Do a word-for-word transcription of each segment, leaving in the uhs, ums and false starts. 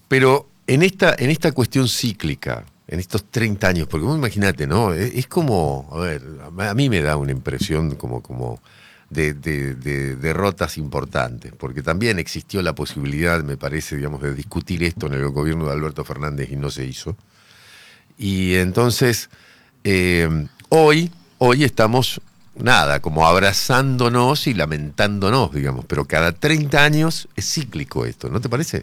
Pero en esta, en esta cuestión cíclica, en estos treinta años, porque vos imagínate, ¿no? Es, es como, a ver, a mí me da una impresión como, como de, de, de derrotas importantes, porque también existió la posibilidad, me parece, digamos, de discutir esto en el gobierno de Alberto Fernández y no se hizo. Y entonces, eh, hoy, hoy estamos, nada, como abrazándonos y lamentándonos, digamos, pero cada treinta años es cíclico esto, ¿no te parece?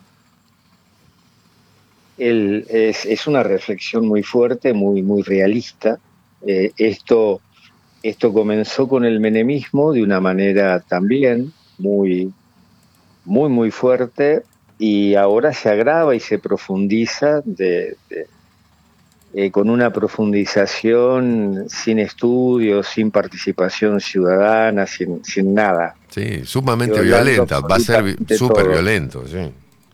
El, es, es una reflexión muy fuerte, muy, muy realista. Eh, esto, esto comenzó con el menemismo de una manera también muy, muy, muy fuerte y ahora se agrava y se profundiza de, de, eh, con una profundización sin estudios, sin participación ciudadana, sin, sin nada, Sí, sumamente violando violenta, va a ser vi- absolutamente súper todo. violento, sí.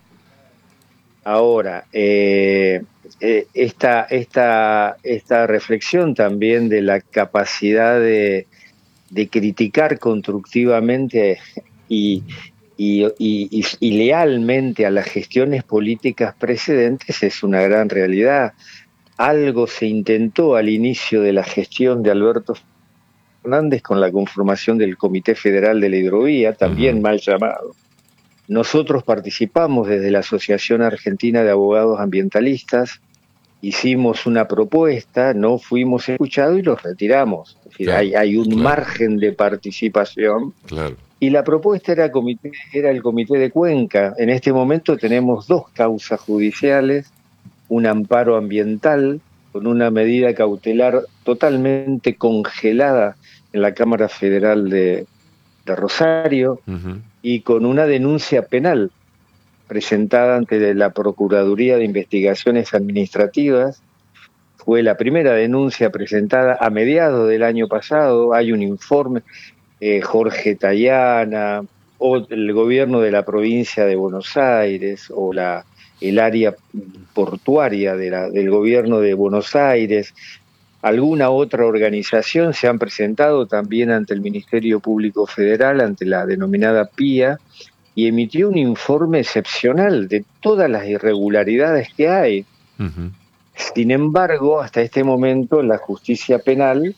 Ahora, eh, eh, esta, esta, esta reflexión también de la capacidad de, de criticar constructivamente y, y, y, y lealmente a las gestiones políticas precedentes es una gran realidad. Algo se intentó al inicio de la gestión de Alberto Fernández con la conformación del Comité Federal de la Hidrovía, también Ujú. mal llamado. Nosotros participamos desde la Asociación Argentina de Abogados Ambientalistas, hicimos una propuesta, no fuimos escuchados y los retiramos. Es decir, Claro, hay, hay un claro, margen de participación claro. y la propuesta era, comité, era el Comité de Cuenca. En este momento tenemos dos causas judiciales, un amparo ambiental con una medida cautelar totalmente congelada en la Cámara Federal de, de Rosario Ujú. y con una denuncia penal presentada ante la Procuraduría de Investigaciones Administrativas. Fue la primera denuncia presentada a mediados del año pasado. Hay un informe, eh, Jorge Tayana, o el gobierno de la provincia de Buenos Aires, o la, el área portuaria de la, del gobierno de Buenos Aires, alguna otra organización se han presentado también ante el Ministerio Público Federal, ante la denominada PIA, y emitió un informe excepcional de todas las irregularidades que hay. Ujú. Sin embargo, hasta este momento la justicia penal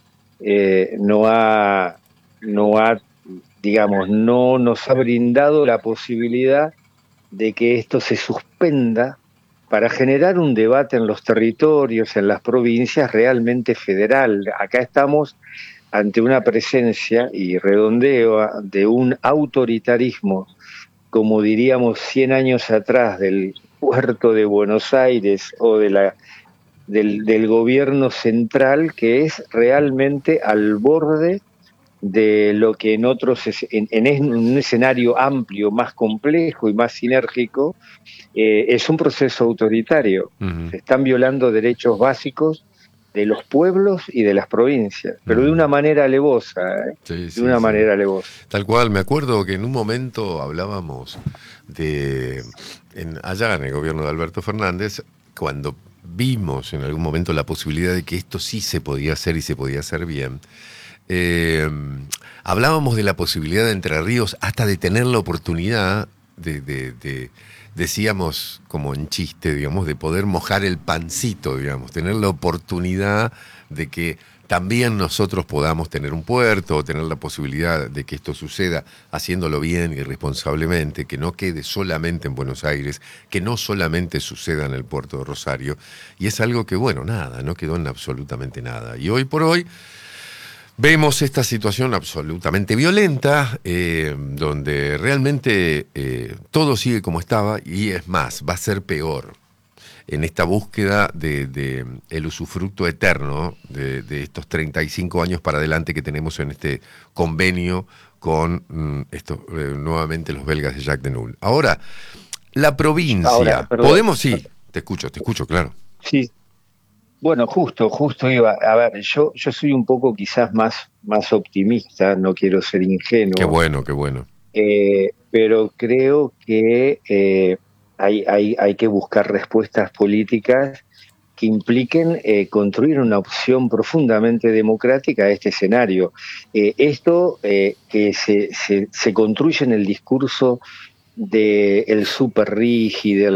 eh, no ha, no ha, digamos, no nos ha brindado la posibilidad de que esto se suspenda para generar un debate en los territorios, en las provincias, realmente federal. Acá estamos ante una presencia y redondeo de un autoritarismo, como diríamos cien años atrás, del puerto de Buenos Aires o de la, del, del gobierno central, que es realmente al borde de lo que en otros, en, en un escenario amplio, más complejo y más sinérgico, eh, es un proceso autoritario. Ujú. Se están violando derechos básicos de los pueblos y de las provincias, pero de una Ujú. manera alevosa, ¿eh? Sí, De sí, una sí. manera alevosa. Tal cual, me acuerdo que en un momento hablábamos de, en, allá en el gobierno de Alberto Fernández, cuando vimos en algún momento la posibilidad de que esto sí se podía hacer y se podía hacer bien, eh, hablábamos de la posibilidad de Entre Ríos hasta de tener la oportunidad de, de, de, decíamos como en chiste, digamos, de poder mojar el pancito, digamos, tener la oportunidad de que también nosotros podamos tener un puerto o tener la posibilidad de que esto suceda haciéndolo bien y responsablemente, que no quede solamente en Buenos Aires, que no solamente suceda en el puerto de Rosario. Y es algo que, bueno, nada, no quedó en absolutamente nada. Y hoy por hoy vemos esta situación absolutamente violenta, eh, donde realmente eh, todo sigue como estaba y es más, va a ser peor en esta búsqueda de, de el usufructo eterno de, de estos treinta y cinco años para adelante que tenemos en este convenio con mm, estos, eh, nuevamente los belgas de Jacques Denaul. Ahora, la Ahora, provincia, perdón, podemos, sí, te escucho, te escucho, claro. sí, bueno, justo, justo iba, a ver, yo, yo soy un poco quizás más, más optimista, no quiero ser Qué ingenuo, bueno, qué bueno. eh, pero creo que eh, hay, hay, hay que buscar respuestas políticas que impliquen eh, construir una opción profundamente democrática a este escenario. Eh, esto eh, que se, se, se construye en el discurso del super rígido,